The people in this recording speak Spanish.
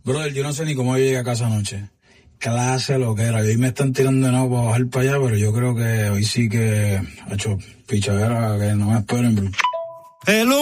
Brother, yo no sé ni cómo yo llegué a casa anoche. Clase lo que era. Hoy me están tirando de nuevo para bajar para allá, pero yo creo que hoy sí que ha hecho pichadera que no me esperen. Hello.